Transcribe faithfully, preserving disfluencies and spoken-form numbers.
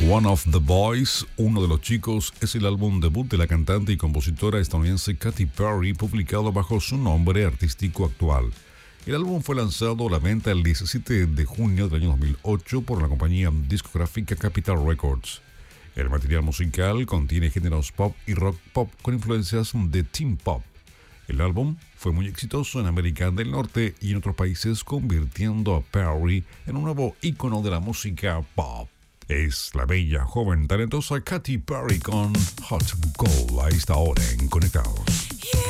One of the Boys, uno de los chicos, es el álbum debut de la cantante y compositora estadounidense Katy Perry, publicado bajo su nombre artístico actual. El álbum fue lanzado a la venta el diecisiete de junio del año dos mil ocho por la compañía discográfica Capitol Records. El material musical contiene géneros pop y rock pop con influencias de teen pop. El álbum fue muy exitoso en América del Norte y en otros países, convirtiendo a Perry en un nuevo ícono de la música pop. Es la bella, joven, talentosa Katy Perry con Hot Gold a esta hora en Conectados.